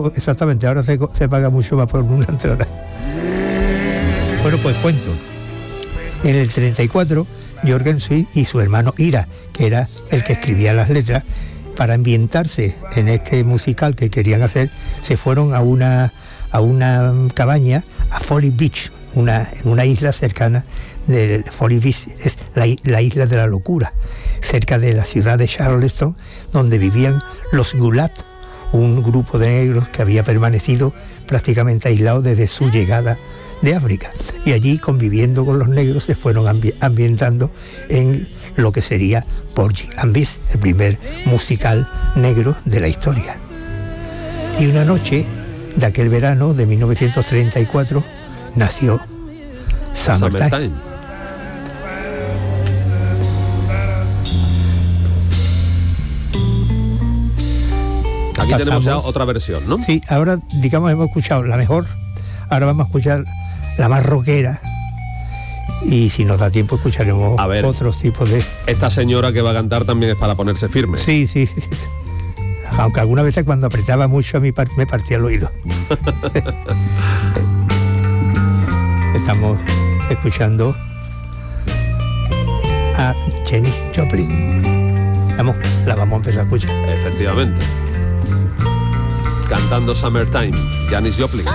exactamente, ahora se paga mucho más por una entrada. Bueno, pues cuento. En el 34, Jorgensen y su hermano Ira, que era el que escribía las letras, para ambientarse en este musical que querían hacer, se fueron a una cabaña a Folly Beach, en una isla cercana de Folly Beach, es la isla de la locura, cerca de la ciudad de Charleston, donde vivían los Gulat, un grupo de negros que había permanecido prácticamente aislado desde su llegada de África, y allí, conviviendo con los negros, se fueron ambientando en lo que sería Porgy and Bess, el primer musical negro de la historia. Y una noche de aquel verano de 1934 nació Summertime. Aquí tenemos ya otra versión, ¿no? Sí, ahora, digamos, hemos escuchado la mejor, ahora vamos a escuchar la más rockera, y si nos da tiempo escucharemos otros tipos de... Esta señora que va a cantar también es para ponerse firme. Sí. Aunque algunas veces cuando apretaba mucho a mí me partía el oído. Estamos escuchando a Janis Joplin. La vamos a empezar a escuchar. Efectivamente. Cantando Summertime, Janis Joplin.